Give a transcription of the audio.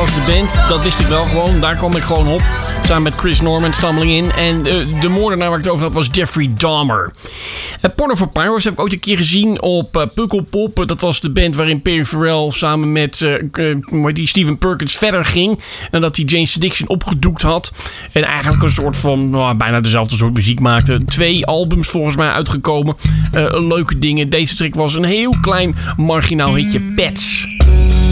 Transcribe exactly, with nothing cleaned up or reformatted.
was de band. Dat wist ik wel gewoon. Daar kwam ik gewoon op. Samen met Chris Norman, Stumbling In. En uh, de moordenaar waar ik het over had was Jeffrey Dahmer. Uh, Porno for Pyros heb ik ooit een keer gezien op uh, Pukkelpop. Uh, dat was de band waarin Perry Farrell samen met uh, uh, die Stephen Perkins verder ging. En dat hij Jane's Addiction opgedoekt had. En eigenlijk een soort van, nou, bijna dezelfde soort muziek maakte. Twee albums volgens mij uitgekomen. Uh, leuke dingen. Deze track was een heel klein marginaal hitje. Pets.